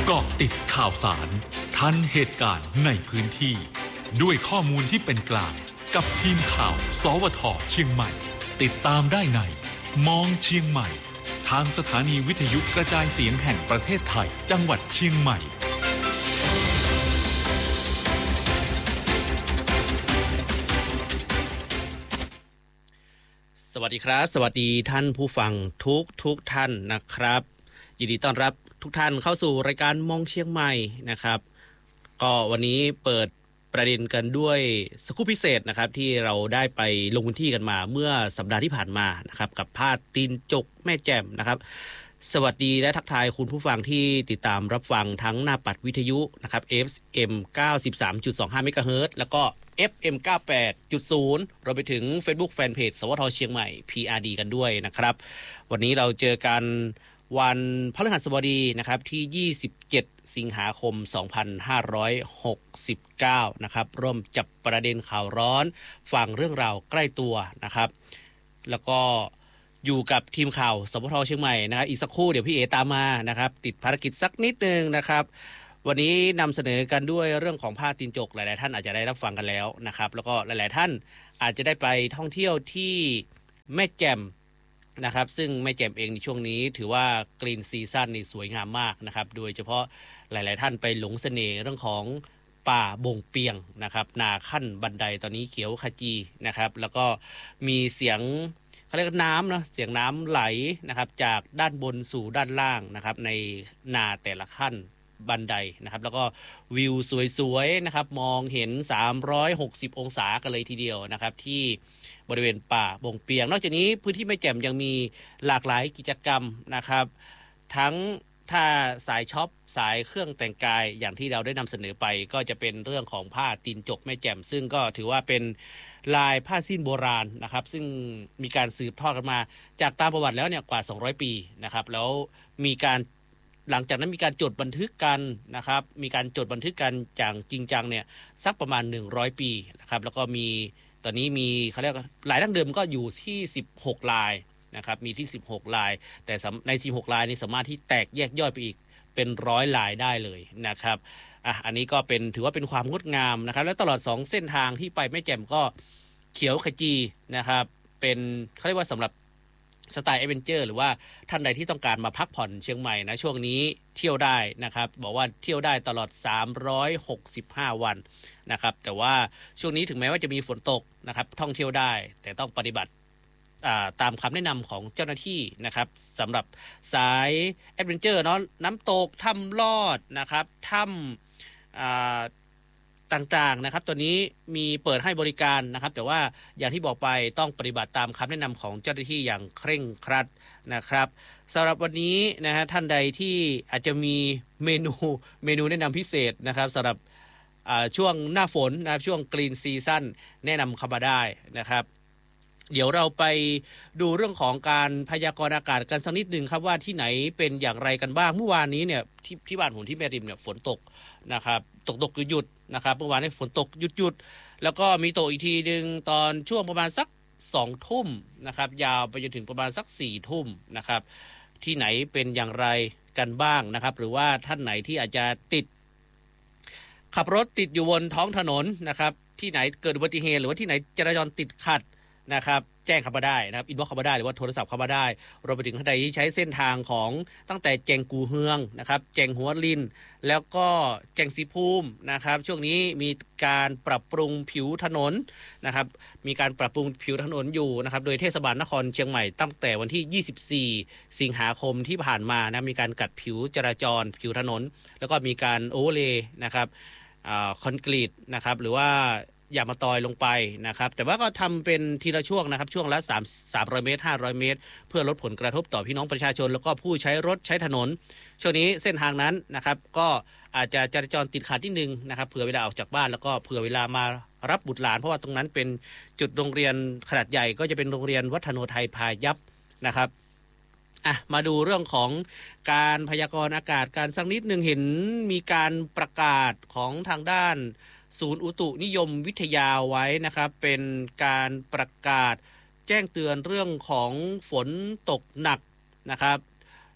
เกาะติดข่าวสารทันเหตุการณ์ในพื้นที่ด้วยข้อมูลที่เป็นกลางกับทีมข่าวสวท.เชียงใหม่ติดตามได้ในมองเชียงใหม่ทางสถานีวิทยุกระจายเสียงแห่งประเทศไทยจังหวัดเชียงใหม่สวัสดีครับสวัสดีท่านผู้ฟังทุกท่านนะครับยินดีต้อนรับทุกท่านเข้าสู่รายการมองเชียงใหม่นะครับก็วันนี้เปิดประเด็นกันด้วยสกู๊ปพิเศษนะครับที่เราได้ไปลงพื้นที่กันมาเมื่อสัปดาห์ที่ผ่านมานะครับกับพาดตีนจกแม่แจ่มนะครับสวัสดีและทักทายคุณผู้ฟังที่ติดตามรับฟังทั้งหน้าปัดวิทยุนะครับ FM 93.25 เมกะเฮิรตซ์แล้วก็ FM 98.0 รวมไปถึง Facebook Fanpage สวท.เชียงใหม่ PRD กันด้วยนะครับวันนี้เราเจอกันวันพฤหัสบดีนะครับที่27สิงหาคม2569นะครับร่วมจับประเด็นข่าวร้อนฟังเรื่องราวใกล้ตัวนะครับแล้วก็อยู่กับทีมข่าวสวท.เชียงใหม่นะครับอีกสักครู่เดี๋ยวพี่เอตามมานะครับติดภารกิจสักนิดนึงนะครับวันนี้นำเสนอกันด้วยเรื่องของผ้าตีนจกหลายๆท่านอาจจะได้รับฟังกันแล้วนะครับแล้วก็หลายๆท่านอาจจะได้ไปท่องเที่ยวที่แม่แจ่มนะครับซึ่งแม่แจ่มเองในช่วงนี้ถือว่ากรีนซีซั่นนี่สวยงามมากนะครับโดยเฉพาะหลายๆท่านไปหลงเสน่ห์เรื่องของป่าบงเปียงนะครับนาขั้นบันไดตอนนี้เขียวขจีนะครับแล้วก็มีเสียงเขาเรียกน้ำนะเสียงน้ำไหลนะครับจากด้านบนสู่ด้านล่างนะครับในนาแต่ละขั้นบันไดนะครับแล้วก็วิวสวยๆนะครับมองเห็น360องศากันเลยทีเดียวนะครับที่บริเวณป่าบงเปียงนอกจากนี้พื้นที่แม่แจ่มยังมีหลากหลายกิจกรรมนะครับทั้งถ้าสายช็อปสายเครื่องแต่งกายอย่างที่เราได้นำเสนอไปก็จะเป็นเรื่องของผ้าตีนจกแม่แจ่มซึ่งก็ถือว่าเป็นลายผ้าสิ้นโบราณนะครับซึ่งมีการสืบทอดกันมาจากตามประวัติแล้วเนี่ยกว่า200ปีนะครับแล้วมีการหลังจากนั้นมีการจดบันทึกกันนะครับมีการจดบันทึกกันอย่างจริงจังเนี่ยสักประมาณ100ปีนะครับแล้วก็มีตอนนี้มีเขาเรียกลายดั้งเดิมก็อยู่ที่16ลายนะครับมีที่16ลายแต่ใน16ลายนี้สามารถที่แตกแยกย่อยไปอีกเป็น100ลายได้เลยนะครับอันนี้ก็เป็นถือว่าเป็นความงดงามนะครับและตลอด2เส้นทางที่ไปแม่แจ่มก็เขียวขจีนะครับเป็นเขาเรียกว่าสำหรับสไตล์แอดเวนเจอร์หรือว่าท่านใดที่ต้องการมาพักผ่อนเชียงใหม่นะช่วงนี้เที่ยวได้นะครับบอกว่าเที่ยวได้ตลอด365วันนะครับแต่ว่าช่วงนี้ถึงแม้ว่าจะมีฝนตกนะครับท่องเที่ยวได้แต่ต้องปฏิบัติตามคำแนะนำของเจ้าหน้าที่นะครับสำหรับสายแอดเวนเจอร์เนาะน้ำตกถ้ำลอดนะครับถ้ำต่างๆนะครับตัวนี้มีเปิดให้บริการนะครับแต่ว่าอย่างที่บอกไปต้องปฏิบัติตามคำแนะนำของเจ้าหน้าที่อย่างเคร่งครัดนะครับสำหรับวันนี้นะฮะท่านใดที่อาจจะมีเมนูแนะนำพิเศษนะครับสำหรับช่วงหน้าฝนนะครับช่วงกรีนซีซั่นแนะนำเข้ามาได้นะครับเดี๋ยวเราไปดูเรื่องของการพยากรณ์อากาศกันสักนิดนึงครับว่าที่ไหนเป็นอย่างไรกันบ้างเมื่อวานนี้เนี่ยที่บ้านผมที่แม่ริมเนี่ยฝนตกนะครับตกหยุดนะครับเมื่อวานนี้ฝนตกหยุดแล้วก็มีตกอีกทีนึงตอนช่วงประมาณสัก2ทุ่มนะครับยาวไปจนถึงประมาณสัก4ทุ่มนะครับที่ไหนเป็นอย่างไรกันบ้างนะครับหรือว่าท่านไหนที่อาจจะขับรถติดอยู่บนท้องถนนนะครับที่ไหนเกิดอุบัติเหตุหรือว่าที่ไหนจราจรติดขัดนะครับแจ้งเข้ามาได้นะครับอินบ็อกซ์เข้ามาได้หรือว่าโทรศัพท์เข้ามาได้รวมไปถึงท่านใดที่ใช้เส้นทางของตั้งแต่แจงกูเฮืองนะครับแจงหัวลินแล้วก็แจงสีภูมินะครับช่วงนี้มีการปรับปรุงผิวถนนนะครับมีการปรับปรุงผิวถนนอยู่นะครับโดยเทศบาลนครเชียงใหม่ตั้งแต่วันที่24สิงหาคมที่ผ่านมานะมีการกัดผิวจราจรผิวถนนแล้วก็มีการโอเวอร์เลย์นะครับคอนกรีตนะครับหรือว่าอย่ามาตอยลงไปนะครับแต่ว่าก็ทำเป็นทีละช่วงนะครับช่วงละ300 เมตร500 เมตรเพื่อลดผลกระทบต่อพี่น้องประชาชนแล้วก็ผู้ใช้รถใช้ถนนช่วงนี้เส้นทางนั้นนะครับก็อาจจะจราจรติดขัดนิดนึงนะครับเผื่อเวลาออกจากบ้านแล้วก็เผื่อเวลามารับบุตรหลานเพราะว่าตรงนั้นเป็นจุดโรงเรียนขนาดใหญ่ก็จะเป็นโรงเรียนวัฒโนไทยพายัพนะครับมาดูเรื่องของการพยากรณ์อากาศการสักนิดนึงเห็นมีการประกาศของทางด้านศูนย์อุตุนิยมวิทยาไว้นะครับเป็นการประกาศแจ้งเตือนเรื่องของฝนตกหนักนะครับ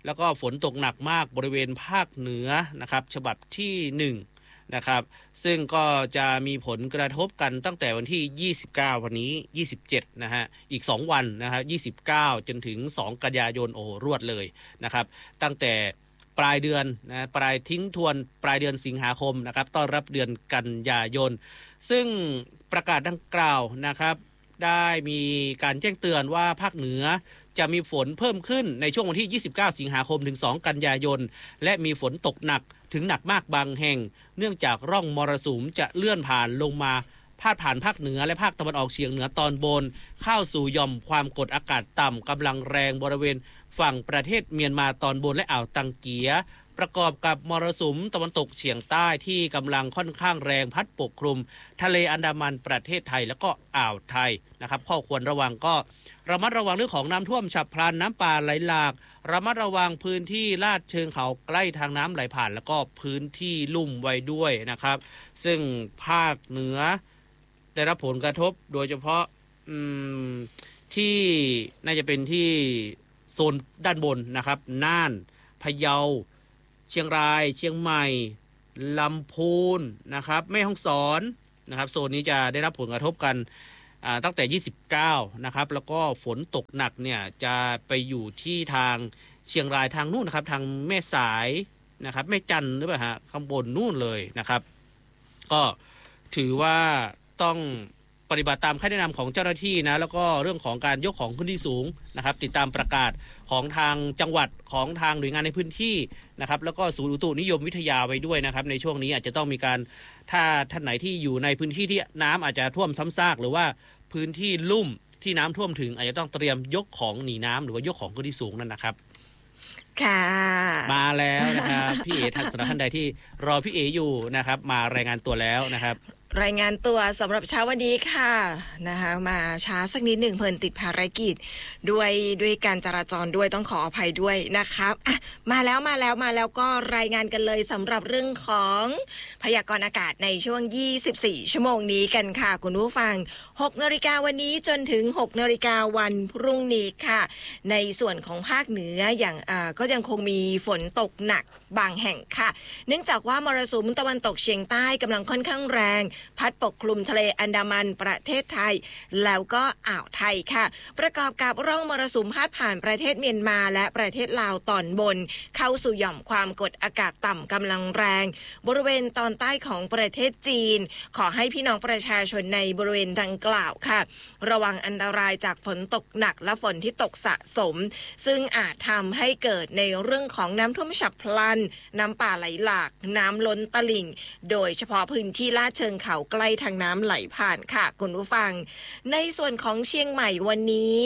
แล้วก็ฝนตกหนักมากบริเวณภาคเหนือนะครับฉบับที่1นะครับซึ่งก็จะมีผลกระทบกันตั้งแต่วันที่29วันนี้27นะฮะอีก2วันนะครับ29จนถึง2กันยายนโอ้รวดเลยนะครับตั้งแต่ปลายเดือนนะปลายทิ้งทวนปลายเดือนสิงหาคมนะครับต้อนรับเดือนกันยายนซึ่งประกาศดังกล่าวนะครับได้มีการแจ้งเตือนว่าภาคเหนือจะมีฝนเพิ่มขึ้นในช่วงวันที่29สิงหาคมถึง2กันยายนและมีฝนตกหนักถึงหนักมากบางแห่งเนื่องจากร่องมรสุมจะเลื่อนผ่านลงมาพาดผ่านภาคเหนือและภาคตะวันออกเฉียงเหนือตอนบนเข้าสู่หย่อมความกดอากาศต่ำกำลังแรงบริเวณฝั่งประเทศเมียนมาตอนบนและอ่าวตังเกียประกอบกับมรสุมตะวันตกเฉียงใต้ที่กำลังค่อนข้างแรงพัดปกคลุมทะเลอันดามันประเทศไทยแล้วก็อ่าวไทยนะครับข้อควรระวังก็ระมัดระวังเรื่องของน้ำท่วมฉับพลันน้ำป่าไหลหลากระมัดระวังพื้นที่ลาดเชิงเขาใกล้ทางน้ำไหลผ่านแล้วก็พื้นที่ลุ่มไว้ด้วยนะครับซึ่งภาคเหนือได้รับผลกระทบโดยเฉพาะที่น่าจะเป็นที่โซนด้านบนนะครับน่านพะเยาเชียงรายเชียงใหม่ลำพูนนะครับแม่ฮ่องสอนนะครับโซนนี้จะได้รับผลกระทบกันตั้งแต่29นะครับแล้วก็ฝนตกหนักเนี่ยจะไปอยู่ที่ทางเชียงรายทางนู่นนะครับทางแม่สายนะครับแม่จันหรือเปล่าฮะข้างบนนู่นเลยนะครับก็ถือว่าต้องปฏิบัติตามข้อแนะนำของเจ้าหน้าที่นะแล้วก็เรื่องของการยกของพื้นที่สูงนะครับติดตามประกาศของทางจังหวัดของทางหน่วยงานในพื้นที่นะครับแล้วก็ศูนย์อุตุนิยมวิทยาไว้ด้วยนะครับในช่วงนี้อาจจะต้องมีการถ้าท่านไหนที่อยู่ในพื้นที่ที่น้ำอาจจะท่วมซ้ำซากหรือว่าพื้นที่ลุ่มที่น้ำท่วมถึงอาจจะต้องเตรียมยกของหนีน้ำหรือว่ายกของพื้นที่สูงนั่นนะครับค่ะมาแล้วนะครับพี่เอท่านสำหรับท่านใดที่รอพี่เออยู่นะครับมารายงานตัวแล้วนะครับรายงานตัวสำหรับเช้าวันนี้ค่ะนะคะมาช้าสักนิดหนึ่งเพิ่นติดภารกิจด้วยการจราจรด้วยต้องขออภัยด้วยนะครับมาแล้วก็รายงานกันเลยสำหรับเรื่องของพยากรณ์อากาศในช่วง24ชั่วโมงนี้กันค่ะคุณผู้ฟัง 6 นาฬิกาวันนี้จนถึง 6 นาฬิกาวันพรุ่งนี้ค่ะในส่วนของภาคเหนืออย่างก็ยังคงมีฝนตกหนักบางแห่งค่ะเนื่องจากว่ามรสุมตะวันตกเฉียงใต้กำลังค่อนข้างแรงพัดปกคลุมทะเลอันดามันประเทศไทยแล้วก็อ่าวไทยค่ะประกอบกับร่องมรสุมพาดผ่านประเทศเมียนมาและประเทศลาวตอนบนเข้าสู่หย่อมความกดอากาศต่ำกำลังแรงบริเวณตอนใต้ของประเทศจีนขอให้พี่น้องประชาชนในบริเวณดังกล่าวค่ะระวังอันตรายจากฝนตกหนักและฝนที่ตกสะสมซึ่งอาจทำให้เกิดในเรื่องของน้ำท่วมฉับพลันน้ำป่าไหลหลากน้ำล้นตลิ่งโดยเฉพาะพื้นที่ลาดเชิงเขาใกล้ทางน้ำไหลผ่านค่ะคุณผู้ฟังในส่วนของเชียงใหม่วันนี้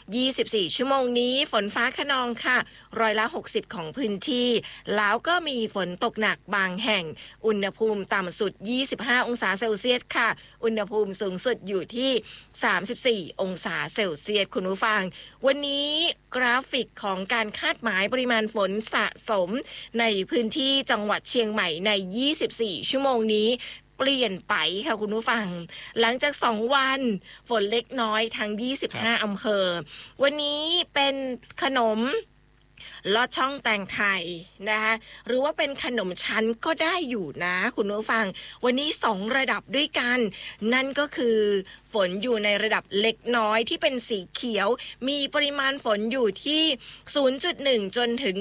24ชั่วโมงนี้ฝนฟ้าคะนองค่ะ60%ของพื้นที่แล้วก็มีฝนตกหนักบางแห่งอุณหภูมิต่ำสุด25องศาเซลเซียสค่ะอุณหภูมิสูงสุดอยู่ที่34องศาเซลเซียสคุณผู้ฟังวันนี้กราฟิกของการคาดหมายปริมาณฝนสะสมในพื้นที่จังหวัดเชียงใหม่ใน24ชั่วโมงนี้เปลี่ยนไปค่ะคุณผู้ฟังหลังจาก2วันฝนเล็กน้อยทั้ง25อำเภอวันนี้เป็นขนมลอดช่องแตงไทยนะคะหรือว่าเป็นขนมชั้นก็ได้อยู่นะคุณผู้ฟังวันนี้2ระดับด้วยกันนั่นก็คือฝนอยู่ในระดับเล็กน้อยที่เป็นสีเขียวมีปริมาณฝนอยู่ที่ 0.1 จนถึง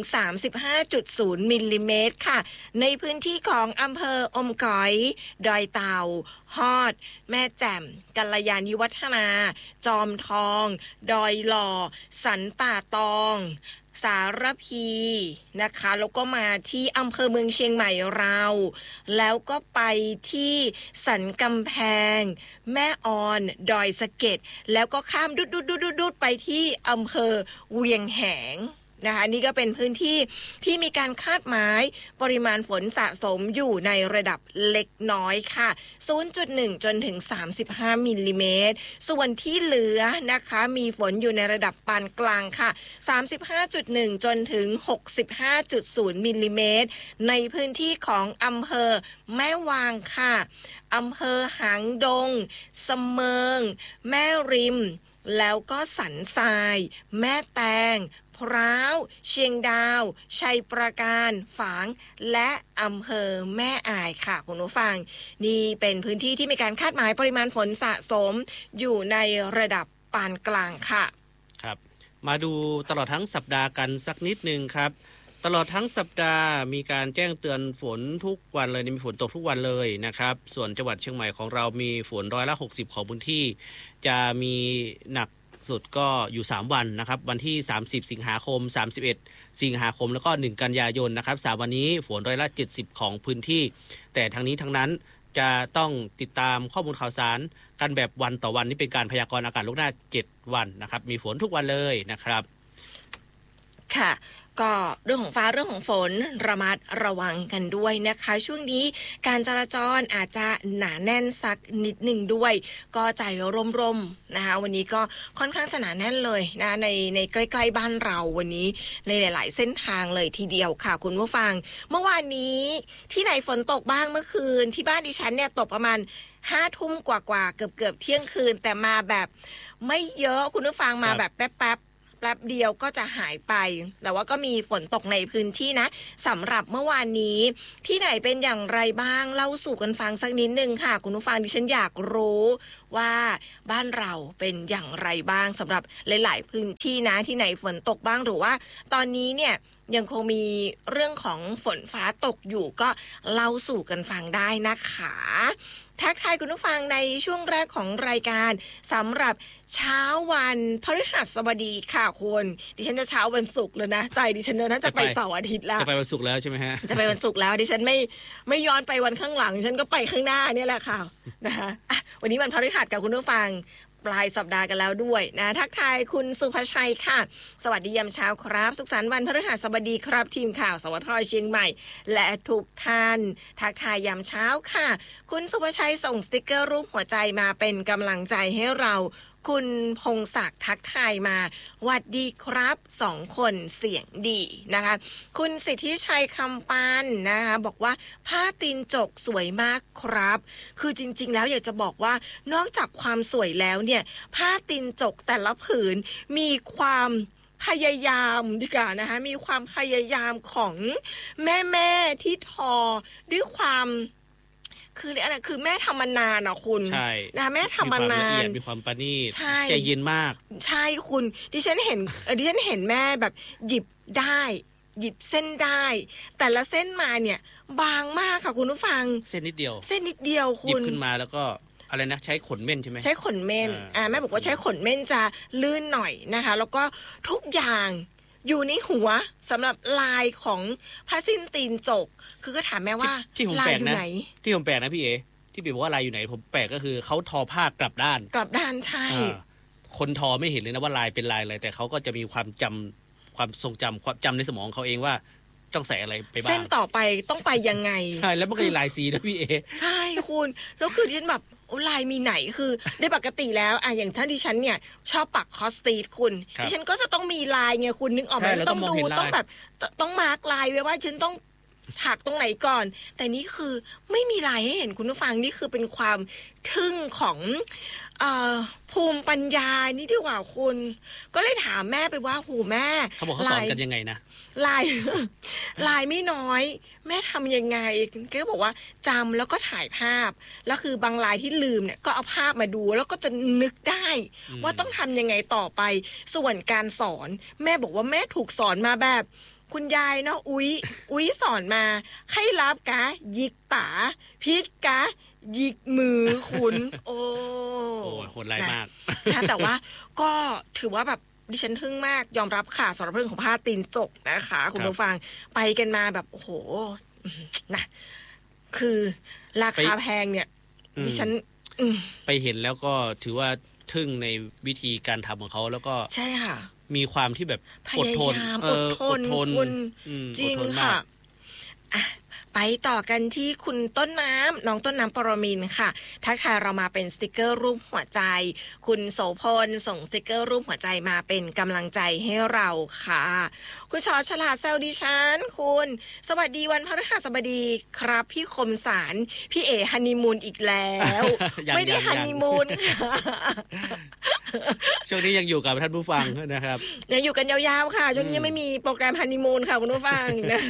35.0 มิลลิเมตรค่ะในพื้นที่ของอำเภออมก๋อยดอยเต่าฮอดแม่แจ่มกัลยาณิวัฒนาจอมทองดอยหล่อสันป่าตองสารพีนะคะแล้วก็มาที่อำเภอเมืองเชียงใหม่เราแล้วก็ไปที่สันกำแพงแม่ออนดอยสะเก็ดแล้วก็ข้ามดุดไปที่อำเภอเวียงแหงนะคะนี่ก็เป็นพื้นที่ที่มีการคาดหมายปริมาณฝนสะสมอยู่ในระดับเล็กน้อยค่ะ 0.1 จนถึง35มิลลิเมตรส่วนที่เหลือนะคะมีฝนอยู่ในระดับปานกลางค่ะ 35.1 จนถึง 65.0 มิลลิเมตรในพื้นที่ของอำเภอแม่วางค่ะอำเภอหางดงเสมิงแม่ริมแล้วก็สันทรายแม่แตงโพพร้าวเชียงดาวชัยปราการฝางและอำเภอแม่อายค่ะคุณผู้ฟังนี่เป็นพื้นที่ที่มีการคาดหมายปริมาณฝนสะสมอยู่ในระดับปานกลางค่ะครับมาดูตลอดทั้งสัปดาห์กันสักนิดนึงครับตลอดทั้งสัปดาห์มีการแจ้งเตือนฝนทุกวันเลยมีฝนตกทุกวันเลยนะครับส่วนจังหวัดเชียงใหม่ของเรามีฝน60%ของพื้นที่จะมีหนักสุดก็อยู่3วันนะครับวันที่30สิงหาคม31สิงหาคมแล้วก็1กันยายนนะครับ3วันนี้ฝน70%ของพื้นที่แต่ทั้งนี้ทั้งนั้นจะต้องติดตามข้อมูลข่าวสารกันแบบวันต่อวันนี่เป็นการพยากรณ์อากาศล่วงหน้า7วันนะครับมีฝนทุกวันเลยนะครับค่ะก็เรื่องของฟ้าเรื่องของฝนระมัดระวังกันด้วยนะคะช่วงนี้การจราจรอาจจะหนาแน่นสักนิดหนึ่งด้วยก็ใจร่มๆนะคะวันนี้ก็ค่อนข้างจะหนาแน่นเลยนะในใกล้ๆบ้านเราวันนี้ในหลายๆเส้นทางเลยทีเดียวค่ะคุณผู้ฟังเมื่อวานนี้ที่ไหนฝนตกบ้างเมื่อคืนที่บ้านดิฉันเนี่ยตกประมาณ5 ทุ่มกว่าๆเกือบเที่ยงคืนแต่มาแบบไม่เยอะคุณผู้ฟังมาแบบแป๊บเดียวก็จะหายไปแต่ว่าก็มีฝนตกในพื้นที่นะสำหรับเมื่อวานนี้ที่ไหนเป็นอย่างไรบ้างเล่าสู่กันฟังสักนิดนึงค่ะคุณผู้ฟังดิฉันอยากรู้ว่าบ้านเราเป็นอย่างไรบ้างสำหรับหลายๆพื้นที่นะที่ไหนฝนตกบ้างหรือว่าตอนนี้เนี่ยยังคงมีเรื่องของฝนฟ้าตกอยู่ก็เล่าสู่กันฟังได้นะคะทักทายคุณผู้ฟังในช่วงแรกของรายการสำหรับเช้าวันพฤหัสบดีค่ะคุณดิฉันจะเช้าวันศุกร์เลยนะใจดิฉันน่าจะไปเสาร์อาทิตย์แล้วจะไปวันศุกร์แล้วใช่ไหมฮะจะไปวันศุกร์แล้วดิฉันไม่ย้อนไปวันข้างหลังฉันก็ไปข้างหน้าเนี่ยแหละค่ะนะคะวันนี้วันพฤหัสกับคุณผู้ฟังปลายสัปดาห์กันแล้วด้วยนะทักทายคุณสุภชัยค่ะสวัสดียามเช้าครับสุขสันต์วันพฤหัสบดีครับทีมข่าวสวท.เชียงใหม่และทุกท่านทักทายยามเช้าค่ะคุณสุภชัยส่งสติกเกอร์รูปหัวใจมาเป็นกำลังใจให้เราคุณพงศักดิ์ทักทายมาหวัดดีครับ2 คนเสียงดีนะคะคุณสิทธิชัยคำปานนะคะบอกว่าผ้าตีนจกสวยมากครับคือจริงๆแล้วอยากจะบอกว่านอกจากความสวยแล้วเนี่ยผ้าตีนจกแต่ละผืนมีความพยายามดีกว่านะคะมีความพยายามของแม่ที่ทอด้วยความคืออะไรคือแม่ทำมานานอ่ะคุณใช่นะแม่ทำมานานมีความประณีตใจเย็นมากใช่คุณดิฉันเห็นแม่แบบหยิบได้หยิบเส้นได้แต่ละเส้นมาเนี่ยบางมากค่ะคุณผู้ฟังเส้นนิดเดียวคุณหยิบขึ้นมาแล้วก็อะไรนะใช้ขนเม่นใช่ไหมใช้ขนเม่นแม่บอกว่าใช้ขนเม่นจะลื่นหน่อยนะคะแล้วก็ทุกอย่างอยู่ในหัวสำหรับลายของผ้าสิ้นตีนจกคือก็ถามแม่ว่าลายอยู่ไหนที่ผมแปลกนะพี่เอที่พี่บอกว่าลายอยู่ไหนผมแปลกก็คือเขาทอผ้ากลับด้านใช่คนทอไม่เห็นเลยนะว่าลายเป็นลายอะไรแต่เขาก็จะมีความจำความทรงจำความจำในสมองเขาเองว่าต้องใส่อะไรไปบ้างเส้นต่อไปต้องไปยังไงใช่แล้วมันก็มีลายสีนะพี่เอใช่คุณแล้วคือดิฉันแบบลายมีไหนคือในปกติแล้วอย่างถ้าดิฉันเนี่ยชอบปักคอสตีทคุณดิฉันก็จะต้องมีลายไงคุณนึกออกไหมต้องดูต้องแบบต้องมาร์กลายไว้ว่าฉันต้องหักตรงไหนก่อนแต่นี่คือไม่มีลายให้เห็นคุณผู้ฟังนี่คือเป็นความทึ่งของภูมิปัญญานี่ดีกว่าคุณก็เลยถามแม่ไปว่าหูแม่เขาบอกเขาสอนกันยังไงนะลายไม่น้อยแม่ทำยังไงก็บอกว่าจำแล้วก็ถ่ายภาพแล้วคือบางลายที่ลืมเนี่ยก็เอาภาพมาดูแล้วก็จะนึกได้ว่าต้องทำยังไงต่อไปส่วนการสอนแม่บอกว่าแม่ถูกสอนมาแบบคุณยายเนาะอุ้ยสอนมาให้รับกะยิกตาพิษกะยิกมือคุณโอ้โหดร้ายมากนะแต่ว่าก็ถือว่าแบบดิฉันทึ่งมากยอมรับค่ะสำหรับเรื่องของผ้าตีนจกนะคะคุณผู้ฟังไปกันมาแบบโอ้โหนะคือราคาแพงเนี่ยดิฉันไปเห็นแล้วก็ถือว่าทึ่งในวิธีการทำของเขาแล้วก็ใช่ค่ะมีความที่แบบอดทนคุณจริงค่ะไปต่อกันที่คุณต้นน้ำน้องต้นน้ำปรมินทร์ค่ะทักทายเรามาเป็นสติกเกอร์รูปหัวใจคุณโสพลส่งสติกเกอร์รูปหัวใจมาเป็นกำลังใจให้เราค่ะคุณชอฉลาดแซวดิฉันคุณสวัสดีวันพฤหัสบดีครับพี่คมสารพี่เอฮันนีมูนอีกแล้ว ไม่ได้ฮันนีมูนค่ะช่วงนี้ยังอยู่กับท่านผู้ฟังนะครับยังอยู่กันยาวๆค่ะช่วงนี้ยังไม่มีโปรแกรมฮันนีมูนค่ะคุณผู้ฟังนะ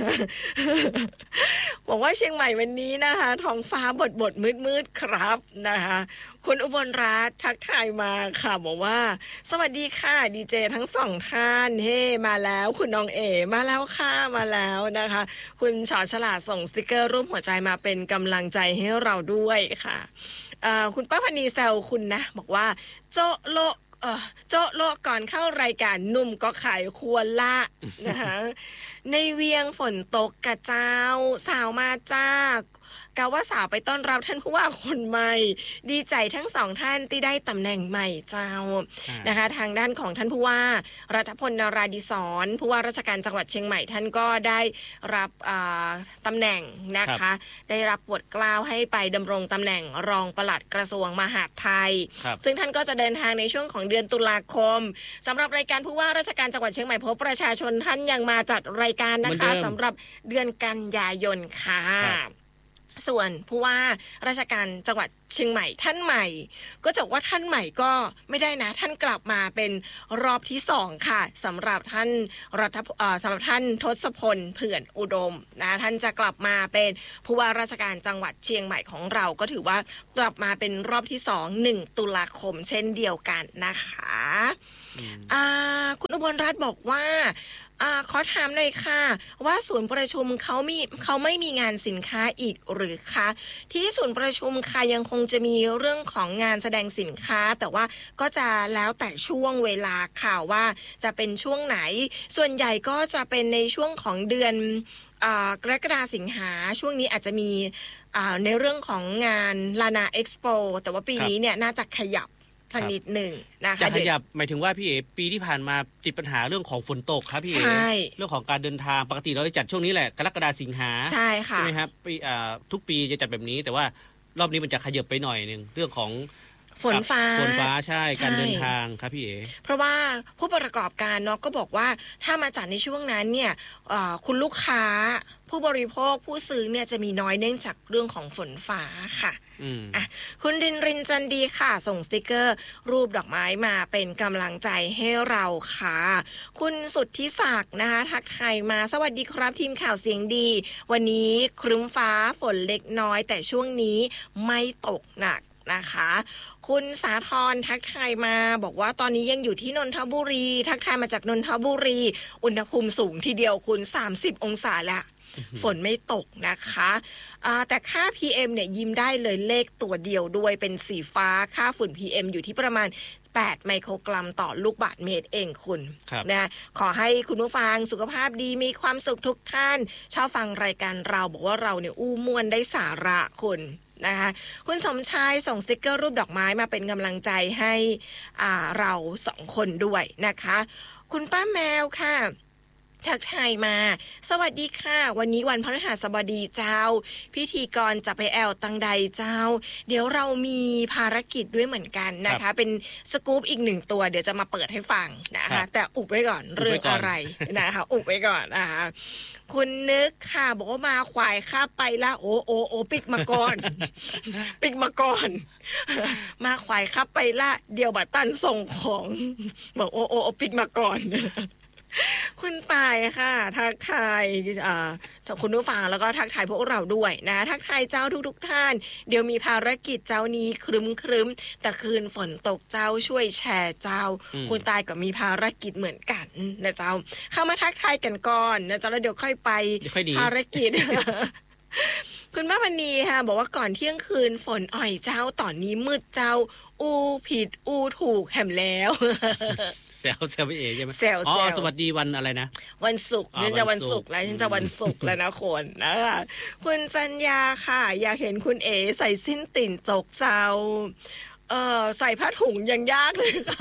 บอกว่าเชียงใหม่วันนี้นะคะท้องฟ้าบดมืดๆครับนะคะคุณอุบลรัตน์ทักทายมาค่ะบอกว่าสวัสดีค่ะดีเจทั้งสองท่านเฮ้มาแล้วคุณน้องเอมาแล้วค่ะมาแล้วนะคะคุณฉอฉลาดส่งสติกเกอร์รูปหัวใจมาเป็นกำลังใจให้เราด้วยค่ะคุณป้าพนีแซวคุณนะบอกว่าโจโลโจ๊ะโลกก่อนเข้ารายการหนุ่มก็ขายควรละนะคะในเวียงฝนตกกะเจ้าสาวมาจากกะว่าสาวไปต้อนรับท่านผู้ว่าคนใหม่ดีใจทั้งสองท่านที่ได้ตำแหน่งใหม่เจ้านะคะทางด้านของท่านผู้ว่ารัฐพล นราธิศรผู้ว่าราชการจังหวัดเชียงใหม่ท่านก็ได้รับตำแหน่งนะคะได้รับโปรดเกล้าให้ไปดำรงตำแหน่งรองปลัดกระทรวงมหาดไทยซึ่งท่านก็จะเดินทางในช่วงของเดือนตุลาคมสำหรับรายการผู้ว่าราชการจังหวัดเชียงใหม่พบประชาชนท่านยังมาจัดรายการนะคะสำหรับเดือนกันยายนค่ะส่วนผู้ว่าราชการจังหวัดเชียงใหม่ท่านใหม่ก็จะว่าท่านใหม่ก็ไม่ได้นะท่านกลับมาเป็นรอบที่2ค่ะสำหรับท่านสำหรับท่านทศพลเผื่อนอุดมนะท่านจะกลับมาเป็นผู้ว่าราชการจังหวัดเชียงใหม่ของเราก็ถือว่ากลับมาเป็นรอบที่1 ตุลาคมเช่นเดียวกันนะคะคุณอุบลรัตน์บอกว่าขอถามหน่อยค่ะว่าศูนย์ประชุมเขาไม่มีงานสินค้าอีกหรือคะที่ศูนย์ประชุมค่ะยังคงจะมีเรื่องของงานแสดงสินค้าแต่ว่าก็จะแล้วแต่ช่วงเวลาค่ะว่าจะเป็นช่วงไหนส่วนใหญ่ก็จะเป็นในช่วงของเดือนกรกฎาคมสิงหาช่วงนี้อาจจะมีในเรื่องของงานลานาเอ็กซ์โปแต่ว่าปีนี้เนี่ยน่าจะขยับสักนิดหนึ่งนะคะจะขยับหมายถึงว่าพี่เอ๋ปีที่ผ่านมาติดปัญหาเรื่องของฝนตกครับพี่เอ๋เรื่องของการเดินทางปกติเราจะจัดช่วงนี้แหละกรกฎาคมสิงหาใช่ค่ะใช่ไหมครับทุกปีจะจัดแบบนี้แต่ว่ารอบนี้มันจะขยับไปหน่อยนึงเรื่องของฝนฟ้าใช่การเดินทางครับพี่เอ๋เพราะว่าผู้ประกอบการเนาะก็บอกว่าถ้ามาจัดในช่วงนั้นเนี่ยคุณลูกค้าผู้บริโภคผู้ซื้อเนี่ยจะมีน้อยเนื่องจากเรื่องของฝนฟ้าค่ะคุณรินจันดีค่ะส่งสติกเกอร์รูปดอกไม้มาเป็นกำลังใจให้เราค่ะคุณสุทธิศักดิ์นะคะทักทายมาสวัสดีครับทีมข่าวเสียงดีวันนี้ครึ้มฟ้าฝนเล็กน้อยแต่ช่วงนี้ไม่ตกหนักนะคะคุณสาธรทักทายมาบอกว่าตอนนี้ยังอยู่ที่นนทบุรีทักทายมาจากนนทบุรีอุณหภูมิสูงทีเดียวคุณ30 องศาละฝนไม่ตกนะคะแต่ค่า PM เนี่ยยิ้มได้เลยเลขตัวเดียวด้วยเป็นสีฟ้าค่าฝุ่น PM อยู่ที่ประมาณ8 ไมโครกรัมต่อลูกบาศก์เมตรเองคุณนะขอให้คุณผู้ฟังสุขภาพดีมีความสุขทุกท่านชอบฟังรายการเราบอกว่าเราเนี่ยอู้ม่วนได้สาระคุณนะคะคุณสมชายส่งสติกเกอร์รูปดอกไม้มาเป็นกำลังใจให้เรา2 คนด้วยนะคะคุณป้าแมวค่ะทักทายมาสวัสดีค่ะวันนี้วันพฤหัสบดีเจ้าพิธีกรจะไปแอลตังใดเจ้าเดี๋ยวเรามีภารกิจด้วยเหมือนกันนะคะเป็นสกู๊ปอีก1 ตัวเดี๋ยวจะมาเปิดให้ฟังนะคะแต่อุบไว้ก่อนเรื่องอะไรนะคะอุบไว้ก่อนนะคะคุณนึกค่ะบอกว่ามาควายข้าไปละโอปิกมาก่อนปิกมาก่อนมาควายข้าไปละเดี๋ยวบัตรตันส่งของบอกโอปิกมาก่อนคุณตายค่ะทักทายคุณผู้ฟังแล้วก็ทักทายพวกเราด้วยนะทักทายเจ้าทุกท่านเดี๋ยวมีภารกิจเจ้านี้ครึ้มแต่คืนฝนตกเจ้าช่วยแชร์เจ้าคุณตายก็มีภารกิจเหมือนกันนะเจ้าเข้ามาทักทายกันก่อนนะเจ้าแล้วเดี๋ยวค่อยไปภารกิจ คุณป้าพันนีค่ะบอกว่าก่อนเที่ยงคืนฝนอ่อยเจ้าตอนนี้มืดเจ้าอูผิดอูถูกแหมแล้วแซวพี่เอ๋ใช่ไหมสวัสดีวันอะไรนะวันศุกร์นี่จะวันศุกร์แล้วนี่จะวันศุกร์แล้วนะคนนะคะคุณจันยาค่ะอยากเห็นคุณเอ๋ใส่สิ้นติ่นจกเจ้าใส่ผ้าถุงยังยากเลยค่ะ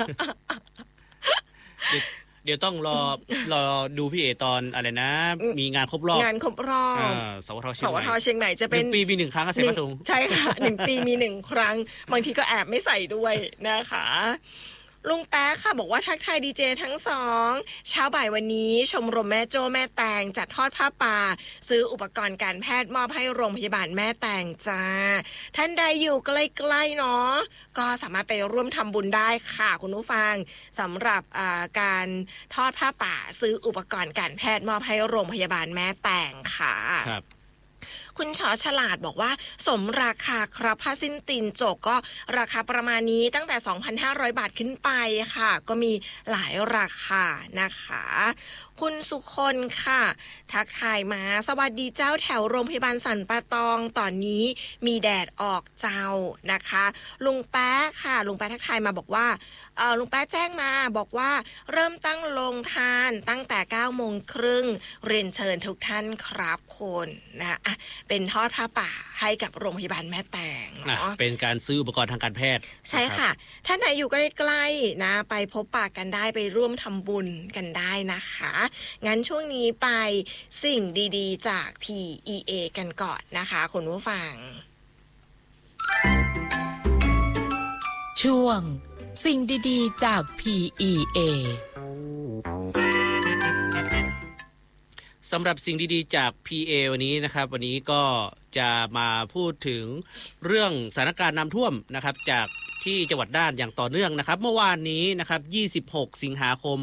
เดี๋ยวต้องรอดูพี่เอ๋ตอนอะไรนะมีงานครบรอบสวทเชียงใหม่จะเป็น 1 ปีมี1 ครั้งก็ใส่ผ้าถุงใช่ค่ะ1 ปีมี1 ครั้งบางทีก็แอบไม่ใส่ด้วยนะคะลุงแป๊ะค่ะบอกว่าทักทายดีเจทั้งสองเช้าบ่ายวันนี้ชมรมแม่โจ้แม่แตงจัดทอดผ้าป่าซื้ออุปกรณ์การแพทย์มอบให้โรงพยาบาลแม่แตงจ้าท่านใดอยู่ใกล้ๆเนาะก็สามารถไปร่วมทำบุญได้ค่ะคุณผู้ฟังสำหรับการทอดผ้าป่าซื้ออุปกรณ์การแพทย์มอบให้โรงพยาบาลแม่แตงค่ะครับคุณชอฉลาดบอกว่าสมราคาครับผ้าสิ้นตีนจกก็ราคาประมาณนี้ตั้งแต่ 2,500 บาทขึ้นไปค่ะก็มีหลายราคานะคะคุณสุคนค่ะทักทายมาสวัสดีเจ้าแถวโรงพยาบาลสันป่าตองตอนนี้มีแดดออกเจ้านะคะลุงแป๊ะค่ะลุงแป๊ะทักทายมาบอกว่าลุงแป๊ะแจ้งมาบอกว่าเริ่มตั้งโรงทานตั้งแต่ 9:30 น.เรียนเชิญทุกท่านครับคนนะเป็นทอดผ้าป่าให้กับโรงพยาบาลแม่แตงเนาะเป็นการซื้ออุปกรณ์ทางการแพทย์ใช่ค่ะท่านไหนอยู่ใกล้ๆนะไปพบปะกันได้ไปร่วมทำบุญกันได้นะคะงั้นช่วงนี้ไปสิ่งดีๆจาก PEA กันก่อนนะคะคุณผู้ฟังช่วงสิ่งดีๆจาก PEA สำหรับสิ่งดีๆจาก PA วันนี้นะครับวันนี้ก็จะมาพูดถึงเรื่องสถานการณ์น้ำท่วมนะครับจากที่จังหวัดน่านอย่างต่อเนื่องนะครับเมื่อวานนี้นะครับ26 สิงหาคม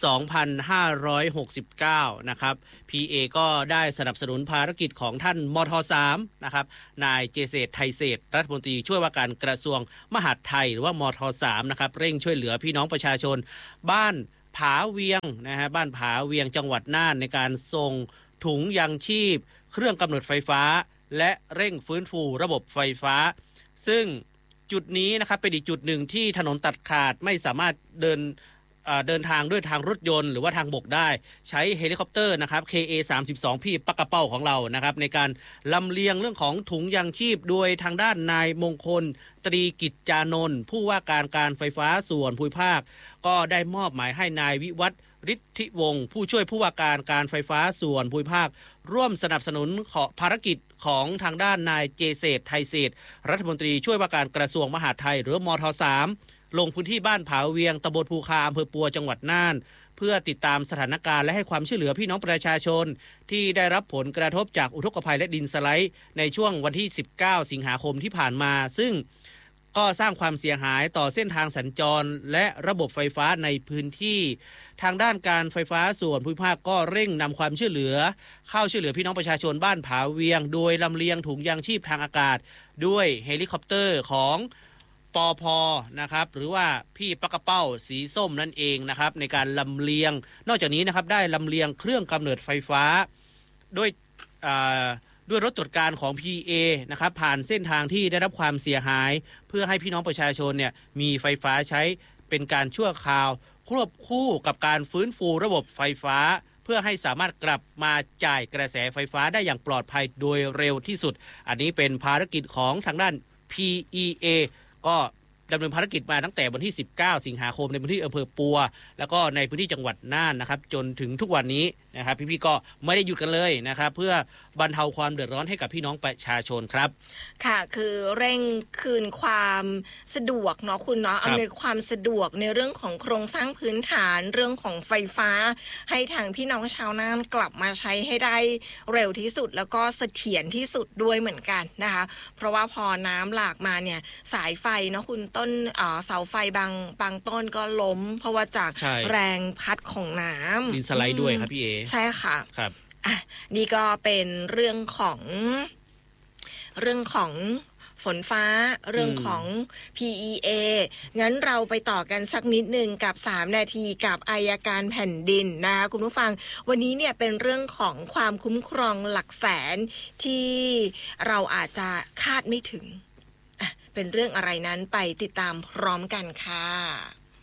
2569นะครับ PA ก็ได้สนับสนุนภารกิจของท่านมท. 3นะครับนายเจษฐ์ไทยเศรษฐ์รัฐมนตรีช่วยว่าการกระทรวงมหาดไทยหรือว่ามท. 3นะครับเร่งช่วยเหลือพี่น้องประชาชนบ้านผาเวียงนะฮะบ้านผาเวียงจังหวัดน่านในการส่งถุงยังชีพเครื่องกำเนิดไฟฟ้าและเร่งฟื้นฟูระบบไฟฟ้าซึ่งจุดนี้นะครับเป็นอีกจุดหนึ่งที่ถนนตัดขาดไม่สามารถเดินทางด้วยทางรถยนต์หรือว่าทางบกได้ใช้เฮลิคอปเตอร์นะครับ KA-32 พี่ปักกระเป้าของเรานะครับในการลำเลียงเรื่องของถุงยังชีพโดยทางด้านนายมงคลตรีกิจจานนท์ผู้ว่าการไฟฟ้าส่วนภูมิภาคก็ได้มอบหมายให้นายวิวัฒน์ฤทธิวงศ์ผู้ช่วยผู้ว่าการไฟฟ้าส่วนภูมิภาคร่วมสนับสนุนภารกิจของทางด้านนายเจษฐ์ไทยเศรษฐ์รัฐมนตรีช่วยว่าการกระทรวงมหาดไทยหรือมท. 3ลงพื้นที่บ้านผาเวียงตำบลภูคาอำเภอปัวจังหวัดน่านเพื่อติดตามสถานการณ์และให้ความช่วยเหลือพี่น้องประชาชนที่ได้รับผลกระทบจากอุทกภัยและดินสไลด์ในช่วงวันที่19 สิงหาคมที่ผ่านมาซึ่งก็สร้างความเสียหายต่อเส้นทางสัญจรและระบบไฟฟ้าในพื้นที่ทางด้านการไฟฟ้าส่วนภูมิภาคก็เร่งนำความช่วยเหลือเข้าช่วยเหลือพี่น้องประชาชนบ้านผาเวียงโดยลำเลียงถุงยางชีพทางอากาศด้วยเฮลิคอปเตอร์ของปพนะครับหรือว่าพี่ปักกระเป้าสีส้มนั่นเองนะครับในการลำเลียงนอกจากนี้นะครับได้ลำเลียงเครื่องกำเนิดไฟฟ้าด้วยรถตรวจการของ PA นะครับผ่านเส้นทางที่ได้รับความเสียหายเพื่อให้พี่น้องประชาชนเนี่ยมีไฟฟ้าใช้เป็นการชั่วคราวควบคู่กับการฟื้นฟูระบบไฟฟ้าเพื่อให้สามารถกลับมาจ่ายกระแสไฟฟ้าได้อย่างปลอดภัยโดยเร็วที่สุดอันนี้เป็นภารกิจของทางด้าน PEA ก็ดำเนินภารกิจมาตั้งแต่วันที่19 สิงหาคมในพื้นที่อำเภอปัวแล้วก็ในพื้นที่จังหวัดน่านนะครับจนถึงทุกวันนี้นะครับพี่ๆก็ไม่ได้หยุดกันเลยนะครับเพื่อบรรเทาความเดือดร้อนให้กับพี่น้องประชาชนครับค่ะคือเร่งคืนความสะดวกเนาะคุณเนาะอำนวยความสะดวกในเรื่องของโครงสร้างพื้นฐานเรื่องของไฟฟ้าให้ทางพี่น้องชาวน่านกลับมาใช้ให้ได้เร็วที่สุดแล้วก็เสถียรที่สุดด้วยเหมือนกันนะคะเพราะว่าพอน้ำหลากมาเนี่ยสายไฟเนาะคุณต้นเสาไฟบางต้นก็ล้มเพราะว่าจากแรงพัดของน้ำดินสไลด์ด้วยครับพี่เอใช่ค่ะครับนี่ก็เป็นเรื่องของฝนฟ้าเรื่องของ PEA งั้นเราไปต่อกันสักนิดหนึ่งกับ3นาทีกับอัยการแผ่นดินนะคะคุณผู้ฟังวันนี้เนี่ยเป็นเรื่องของความคุ้มครองหลักแสนที่เราอาจจะคาดไม่ถึงเป็นเรื่องอะไรนั้นไปติดตามพร้อมกันค่ะ